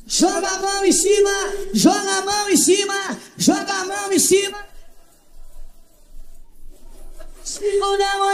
Joga a mão em cima, joga a mão em cima, joga a mão em cima. Segura a mão.